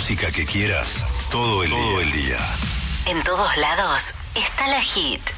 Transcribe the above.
música que quieras todo el día. En todos lados está la Hit.